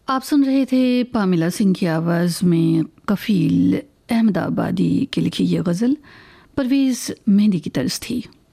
आप सुन रहे थे पामिला सिंह की आवाज़ में कफ़ील अहमदाबादी की लिखी ये गज़ल परवेज़ मेहंदी की तर्ज थी।